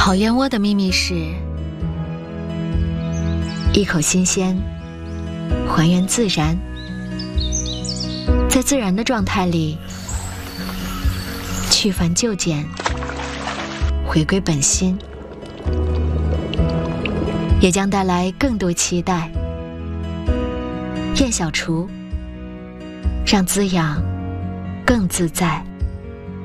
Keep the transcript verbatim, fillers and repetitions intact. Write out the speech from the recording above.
好燕窝的秘密是一口新鲜，还原自然，在自然的状态里去繁就简，回归本心，也将带来更多期待。燕小厨，让滋养更自在。